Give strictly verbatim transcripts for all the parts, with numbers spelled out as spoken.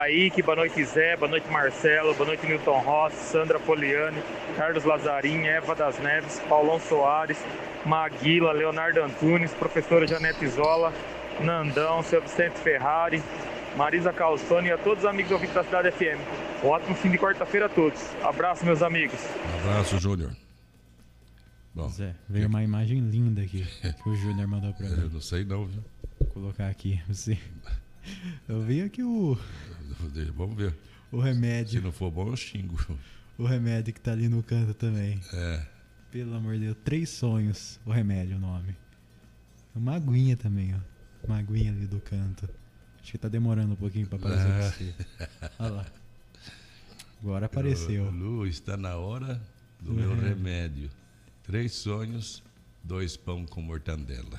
Kaique, boa noite Zé, boa noite Marcelo, boa noite Milton Rossi, Sandra Poliani, Carlos Lazarim, Eva das Neves, Paulão Soares, Maguila, Leonardo Antunes, professora Janete Zola, Nandão, seu Vicente Ferrari, Marisa Calçone e a todos os amigos ouvintes da Cidade F M. Um ótimo fim de quarta-feira a todos. Abraço, meus amigos. Um abraço, Júnior. Bom, Zé, veio que... uma imagem linda aqui que o Júnior mandou pra mim. Eu não sei não, viu? Vou colocar aqui, você. Eu vi aqui o... Vamos ver. O remédio. Se não for bom, eu xingo. O remédio que tá ali no canto também. É. Pelo amor de Deus, Três Sonhos, o remédio, o nome. Uma aguinha também, ó. Uma aguinha ali do canto. Acho que tá demorando um pouquinho pra aparecer ah. você. Olha lá. Agora apareceu. Lu, está na hora do meu é. remédio. Três sonhos, dois pão com mortandela.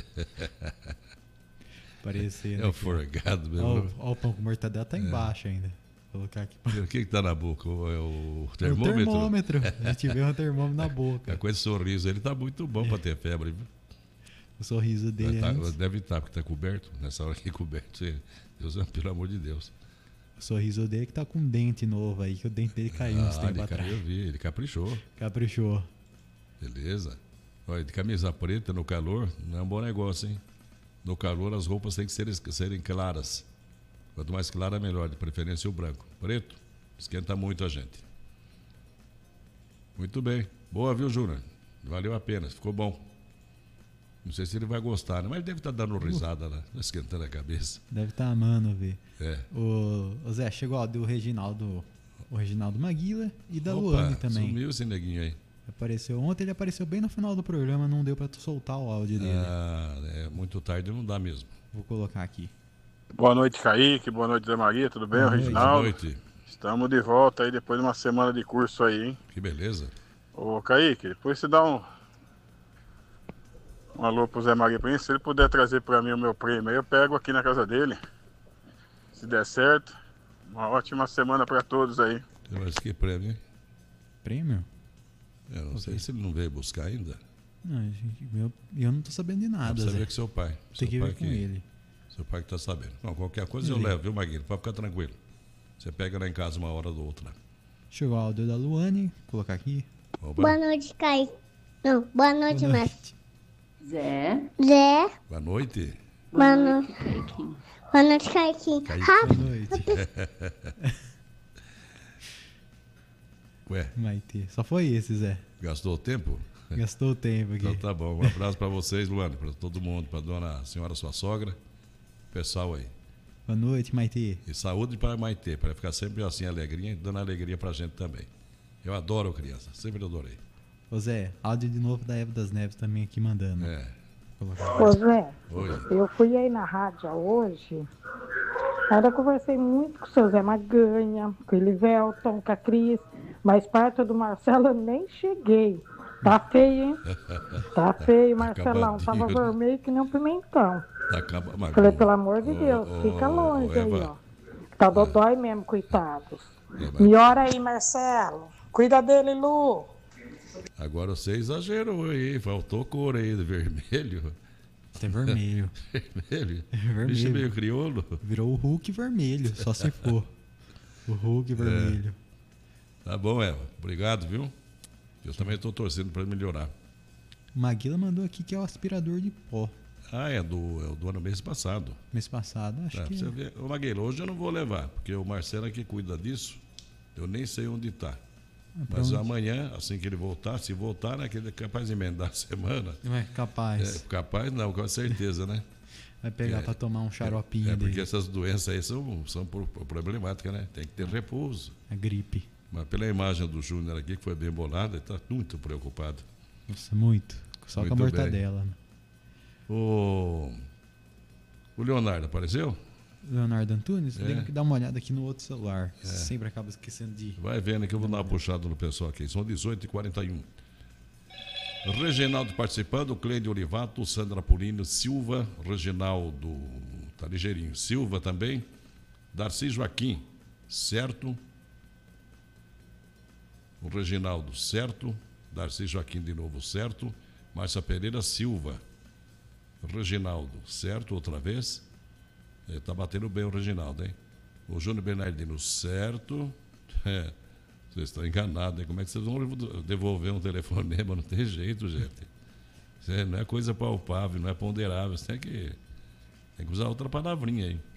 Aparecendo. É o forgado mesmo. Olha o pão com mortadela, tá embaixo é. ainda. Vou colocar aqui. Pra... O que que tá na boca? É o termômetro? O termômetro. A gente vê um termômetro na boca. Com esse sorriso, ele tá muito bom é. pra ter febre, viu? O sorriso dele tá, antes... Deve estar, porque tá coberto. Nessa hora que é coberto. Deus, pelo amor de Deus. O sorriso dele que tá com um dente novo aí, que o dente dele caiu uns ah, tempos atrás. Eu vi, ele caprichou. Caprichou. Beleza. Olha, de camisa preta no calor, não é um bom negócio, hein? No calor as roupas têm que ser, serem claras. Quanto mais clara, melhor. De preferência o branco. Preto, esquenta muito a gente. Muito bem. Boa, viu, Júnior? Valeu a pena, ficou bom. Não sei se ele vai gostar, né? Mas ele deve estar dando risada lá, esquentando a cabeça. Deve estar amando ver. É. O, o Zé, chegou ó, do Reginaldo, o Reginaldo Maguila e da Opa, Luane também. Sumiu esse neguinho aí. Apareceu ontem, ele apareceu bem no final do programa, não deu pra soltar o áudio dele. Ah, é muito tarde, não dá mesmo. Vou colocar aqui. Boa noite, Kaique, boa noite, Zé Maria, tudo bem, boa Reginaldo? Boa noite. Estamos de volta aí depois de uma semana de curso aí, hein? Que beleza. Ô, Kaique, depois você dá um, um alô pro Zé Maria pra mim, se ele puder trazer pra mim o meu prêmio aí, eu pego aqui na casa dele, se der certo. Uma ótima semana pra todos aí. Mas que prêmio, hein? Prêmio? Eu não okay. sei se ele não veio buscar ainda. Não, gente, eu, eu não tô sabendo de nada. Você vê com seu pai. Tem seu que pai ver com que, ele. Seu pai que tá sabendo. Não, qualquer coisa ele. eu levo, viu, Maguila? Pode ficar tranquilo. Você pega lá em casa uma hora ou outra. Chegou o áudio da Luane, vou colocar aqui. Oba. Boa noite, Caio. Não, boa noite, boa noite. Mestre. Zé. Zé. Boa noite. Boa noite, Caiquinho. Boa noite, Caiquinho. Boa noite. Ué? Maite. Só foi esse, Zé. Gastou o tempo? Gastou o tempo aqui. Então tá bom. Um abraço pra vocês, Luane, pra todo mundo, pra dona senhora, sua sogra, pessoal aí. Boa noite, Maite. E saúde para Maite, para ficar sempre assim, alegrinha e dando alegria pra gente também. Eu adoro criança, sempre adorei. Ô Zé, áudio de novo da Eva das Neves também aqui mandando. É. Ô Zé, Oi. Eu fui aí na rádio hoje, ainda conversei muito com o seu Zé Maganha, com o Elivelton, com a Cris, mas perto do Marcelo eu nem cheguei. Tá feio, hein? Tá feio, Marcelão. Tava vermelho que nem um pimentão. Tá acaba... Falei, pelo amor de Deus, ô, fica ô, longe ô, aí, Eva. ó. Tá dodói mesmo, coitados. Melhora aí, Marcelo. Cuida dele, Lu. Agora você exagerou aí, faltou cor aí do vermelho. Tem vermelho. Vermelho? Vermelho. Bicho meio crioulo. Virou o Hulk vermelho, só se for. O Hulk vermelho. É. Tá bom, Eva. Obrigado, viu? Eu também estou torcendo para melhorar. Maguila mandou aqui que é o aspirador de pó. Ah, é do, é do ano mês passado. Mês passado, acho é, que... Você vê. Ô, Maguila, hoje eu não vou levar, porque o Marcelo aqui cuida disso. Eu nem sei onde está. Ah, mas onde? Amanhã, assim que ele voltar, se voltar, né, que ele é capaz de emendar a semana. É capaz. É, capaz não, com certeza, né? Vai pegar é, para tomar um xaropinho. É, é porque dele. essas doenças aí são, são problemáticas, né? Tem que ter repouso. A gripe. Mas pela imagem do Júnior aqui, que foi bem bolada, ele está muito preocupado. Nossa, muito. Só muito com a mortadela. Bem. O... o Leonardo apareceu? Leonardo Antunes? É. Tem que dar uma olhada aqui no outro celular. É. Sempre acaba esquecendo de... Vai vendo que eu vou dar uma puxada no pessoal aqui. São dezoito e quarenta e um. Reginaldo participando, Cleide Olivato, Sandra Pulino, Silva, Reginaldo, tá ligeirinho, Silva também, Darcy Joaquim, certo? O Reginaldo, certo? Darcy Joaquim de novo, certo? Márcia Pereira Silva, Reginaldo, certo? Outra vez? Está batendo bem o Reginaldo, hein? O Júnior Bernardino, certo. É, vocês estão enganados, hein? Como é que vocês vão devolver um telefonema? Não tem jeito, gente. Isso é, não é coisa palpável, não é ponderável. Você tem que, tem que usar outra palavrinha aí.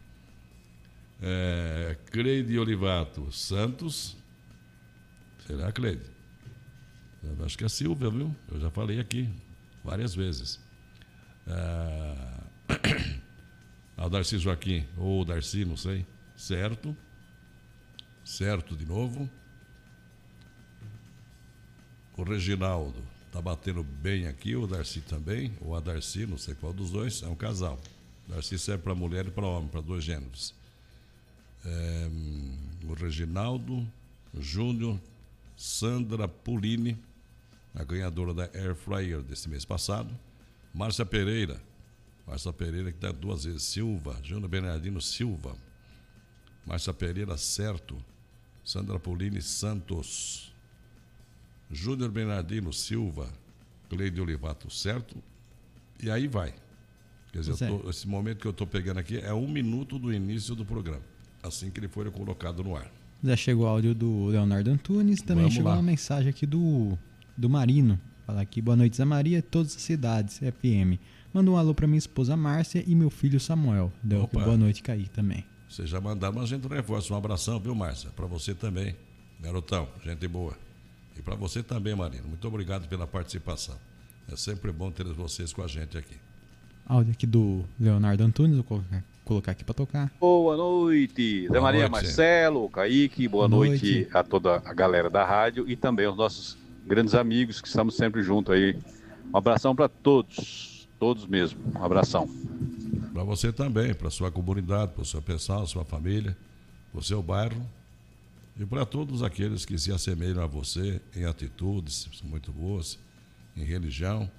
É, Cleide Olivato Santos. Será, Cleide? Eu acho que é Silvia, viu? Eu já falei aqui várias vezes. Ah, a Darcy Joaquim, ou Darcy, não sei. Certo. Certo de novo. O Reginaldo está batendo bem aqui, o Darcy também, ou a Darcy, não sei qual dos dois, é um casal. Darcy serve para mulher e para homem, para dois gêneros. É, o Reginaldo, o Júnior, Sandra Pulini, a ganhadora da Air Fryer desse mês passado. Márcia Pereira, Márcia Pereira que dá duas vezes. Silva, Júnior Bernardino Silva. Márcia Pereira, certo. Sandra Pulini Santos. Júnior Bernardino Silva. Cleide Olivato, certo. E aí vai. Quer dizer, eu tô, esse momento que eu estou pegando aqui é um minuto do início do programa. Assim que ele for colocado no ar. Já chegou o áudio do Leonardo Antunes. Também Vamos chegou lá. uma mensagem aqui do, do Marino. Fala aqui, boa noite, Zé Maria, todas as cidades, F M. Manda um alô para minha esposa Márcia e meu filho Samuel. Deu aqui, boa noite, Kaique também. Vocês já mandaram, mas a gente reforça. Um abração, viu, Márcia? Para você também, garotão, gente boa. E para você também, Marino. Muito obrigado pela participação. É sempre bom ter vocês com a gente aqui. Áudio aqui do Leonardo Antunes, vou colocar, colocar aqui para tocar. Boa noite, Zé Boa Maria, noite. Marcelo, Kaique, boa Boa noite. noite a toda a galera da rádio e também aos nossos grandes amigos que estamos sempre juntos aí. Um abração para todos, todos mesmo, um abração. Para você também, para sua comunidade, para o seu pessoal, sua família, para o seu bairro e para todos aqueles que se assemelham a você em atitudes muito boas, em religião,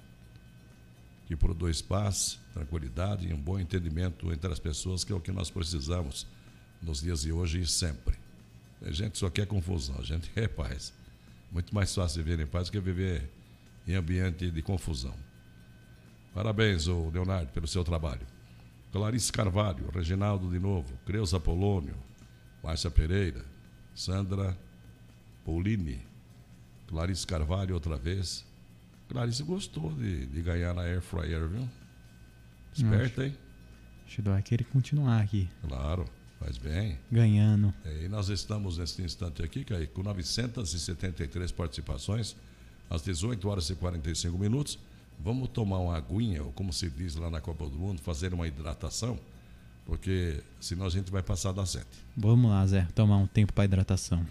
que produz paz, tranquilidade e um bom entendimento entre as pessoas, que é o que nós precisamos nos dias de hoje e sempre. A gente só quer confusão, a gente quer paz. Muito mais fácil viver em paz do que viver em ambiente de confusão. Parabéns, ô Leonardo, pelo seu trabalho. Clarice Carvalho, Reginaldo de novo, Creuza Polônio, Márcia Pereira, Sandra Paulini, Clarice Carvalho outra vez. Clarice gostou de, de ganhar na Air Fryer, viu? Esperta, hein? Acho que vai querer continuar aqui. Claro, faz bem. Ganhando. É, e nós estamos nesse instante aqui, Kaique, com novecentas e setenta e três participações, às dezoito horas e quarenta e cinco minutos. Vamos tomar uma aguinha, ou como se diz lá na Copa do Mundo, fazer uma hidratação, porque senão a gente vai passar das sete. Vamos lá, Zé, tomar um tempo para hidratação.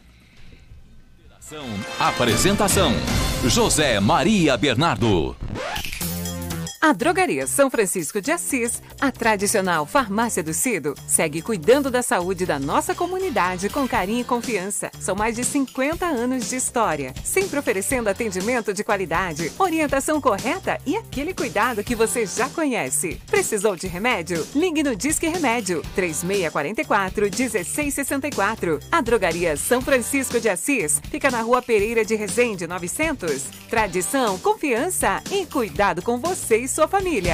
Apresentação: José Maria Bernardo. A Drogaria São Francisco de Assis, a tradicional farmácia do Cido, segue cuidando da saúde da nossa comunidade com carinho e confiança. São mais de cinquenta anos de história, sempre oferecendo atendimento de qualidade, orientação correta e aquele cuidado que você já conhece. Precisou de remédio? Ligue no Disque Remédio, três seis quatro quatro, um seis seis quatro. A Drogaria São Francisco de Assis fica na Rua Pereira de Resende, novecentos. Tradição, confiança e cuidado com você e sua família.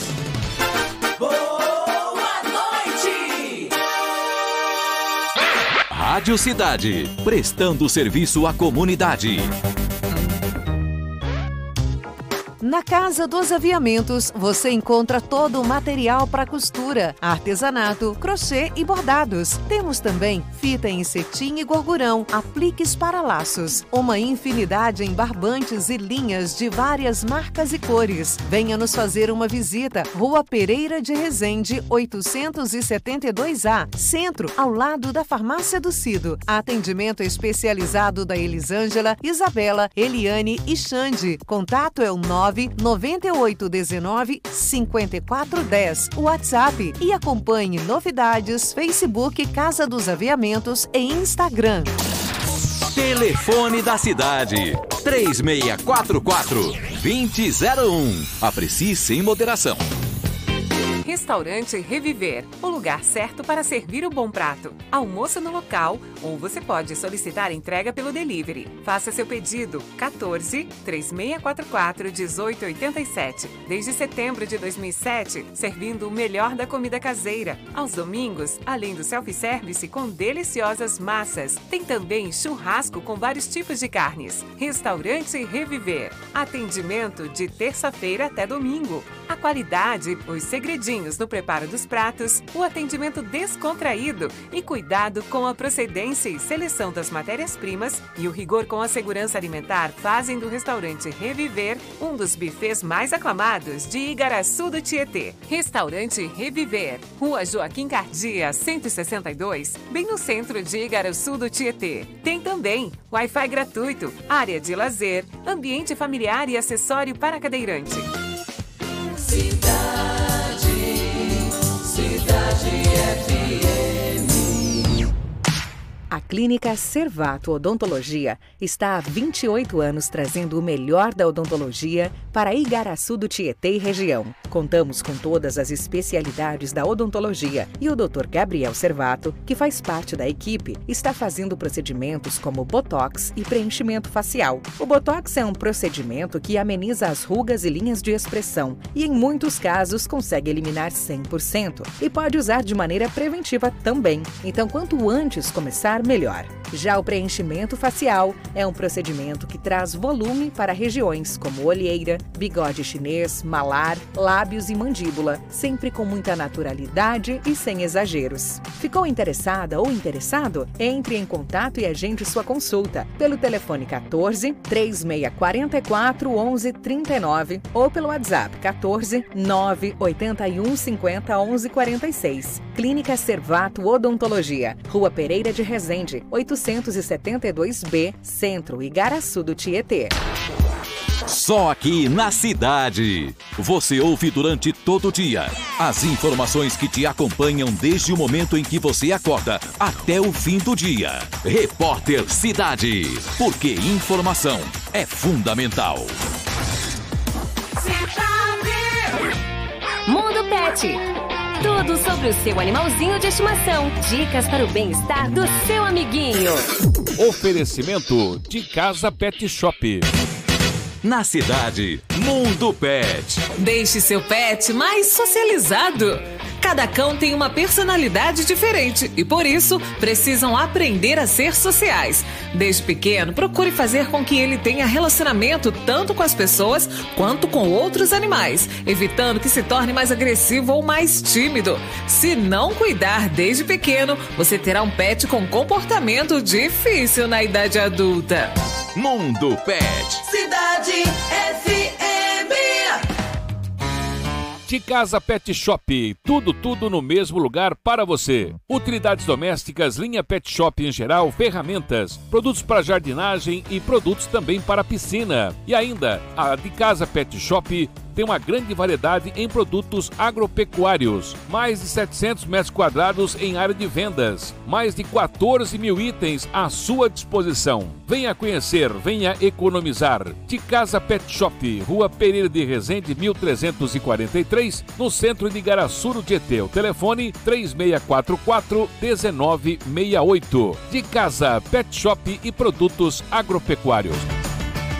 Boa noite! Rádio Cidade, prestando serviço à comunidade. Na Casa dos Aviamentos, você encontra todo o material para costura, artesanato, crochê e bordados. Temos também fita em cetim e gorgurão, apliques para laços, uma infinidade em barbantes e linhas de várias marcas e cores. Venha nos fazer uma visita, Rua Pereira de Resende, oitocentos e setenta e dois A, Centro, ao lado da Farmácia do Cido. Atendimento especializado da Elisângela, Isabela, Eliane e Xande. Contato é o nove nove oito um nove, cinco quatro um zero, WhatsApp, e acompanhe novidades, Facebook Casa dos Aviamentos e Instagram. Telefone da cidade: três seis quatro quatro, dois zero zero um. Aprecie sem moderação. Restaurante Reviver, o lugar certo para servir o bom prato. Almoço no local, ou você pode solicitar entrega pelo delivery. Faça seu pedido quatorze, três seis quatro quatro, um oito oito sete. Desde setembro de dois mil e sete, servindo o melhor da comida caseira. Aos domingos, além do self-service com deliciosas massas, tem também churrasco com vários tipos de carnes. Restaurante Reviver. Atendimento de terça-feira até domingo. A qualidade, os segredinhos no preparo dos pratos, o atendimento descontraído e cuidado com a procedência e seleção das matérias-primas e o rigor com a segurança alimentar fazem do restaurante Reviver um dos bufês mais aclamados de Igaraçu do Tietê. Restaurante Reviver, Rua Joaquim Cardia, cento e sessenta e dois, bem no centro de Igaraçu do Tietê. Tem também Wi-Fi gratuito, área de lazer, ambiente familiar e acessório para cadeirante. Cidade, Cidade F M. A Clínica Servato Odontologia está há vinte e oito anos trazendo o melhor da odontologia para Igaraçu do Tietê e região. Contamos com todas as especialidades da odontologia e o doutor Gabriel Servato, que faz parte da equipe, está fazendo procedimentos como botox e preenchimento facial. O botox é um procedimento que ameniza as rugas e linhas de expressão e, em muitos casos, consegue eliminar cem por cento e pode usar de maneira preventiva também. Então, quanto antes começar, melhor. Já o preenchimento facial é um procedimento que traz volume para regiões como olheira, bigode chinês, malar, lábios e mandíbula, sempre com muita naturalidade e sem exageros. Ficou interessada ou interessado? Entre em contato e agende sua consulta pelo telefone quatorze, três seis quatro quatro, onze, trinta e nove ou pelo WhatsApp quatorze, nove oito um, cinquenta, onze, quarenta e seis. Clínica Servato Odontologia, Rua Pereira de Resende, oitocentos e setenta e dois B, Centro, Igaraçu do Tietê. Só aqui na cidade. Você ouve durante todo o dia as informações que te acompanham desde o momento em que você acorda até o fim do dia. Repórter Cidade. Porque informação é fundamental. Mundo Pet. Tudo sobre o seu animalzinho de estimação. Dicas para o bem-estar do seu amiguinho. Oferecimento de Casa Pet Shop. Na cidade, Mundo Pet. Deixe seu pet mais socializado. Cada cão tem uma personalidade diferente e, por isso, precisam aprender a ser sociais. Desde pequeno, procure fazer com que ele tenha relacionamento tanto com as pessoas quanto com outros animais, evitando que se torne mais agressivo ou mais tímido. Se não cuidar desde pequeno, você terá um pet com comportamento difícil na idade adulta. Mundo Pet. Cidade F M. De Casa Pet Shop, tudo, tudo no mesmo lugar para você. Utilidades domésticas, linha Pet Shop em geral, ferramentas, produtos para jardinagem e produtos também para piscina. E ainda, a De Casa Pet Shop tem uma grande variedade em produtos agropecuários. Mais de setecentos metros quadrados em área de vendas. Mais de quatorze mil itens à sua disposição. Venha conhecer, venha economizar. De Casa Pet Shop, Rua Pereira de Resende, mil trezentos e quarenta e três, no centro de Igaraçu do Tietê. O telefone três seis quatro quatro, um nove seis oito. De Casa Pet Shop e produtos agropecuários.